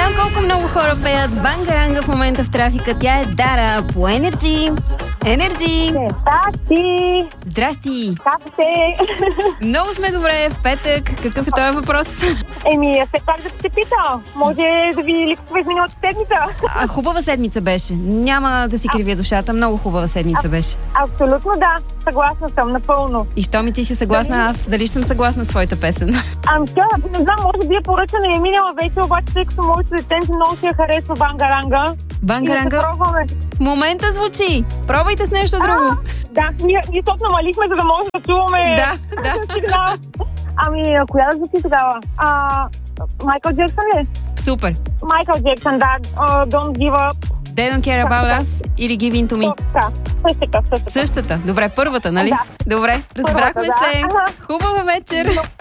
Колко много хора пеят Бангаранга в момента в трафика. Тя е Дара по Energy. Energy! Здрасти! Здрасти! Как сте? Много сме добре в петък. Какъв е този въпрос? Все пак да се пита. Може да ви липсва миналата седмица. Хубава седмица беше. Няма да си кривя душата. Много хубава седмица беше. Абсолютно да. Съгласна съм, напълно. И що ми ти си съгласна, аз дали съм съгласна с твоята песен? Не знам, може би е поръчана и е минала вече, обаче тъй като моето детенце много си я харесва Бангаранга. Бангаранга в момента звучи. Пробайте с нещо друго. Да, ние tot намалихме, за да може да чуваме. Да. Коя да звучи тогава? Майкъл Джексън ли? Супер. Майкъл Джексън, да. Don't give up. They don't care about us или give in to me? Същата. Същата. Добре, първата, нали? Да. Добре, разбрахме се. Ага. Хубава вечер.